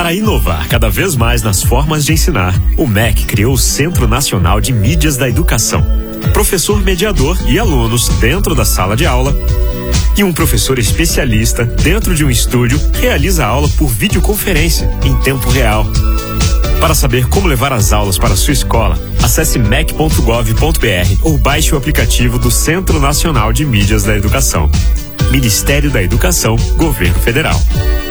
Para inovar cada vez mais nas formas de ensinar, o MEC criou o Centro Nacional de Mídias da Educação. Professor mediador e alunos dentro da sala de aula e um professor especialista dentro de um estúdio realiza a aula por videoconferência em tempo real. Para saber como levar as aulas para a sua escola, acesse mec.gov.br ou baixe o aplicativo do Centro Nacional de Mídias da Educação. Ministério da Educação, Governo Federal.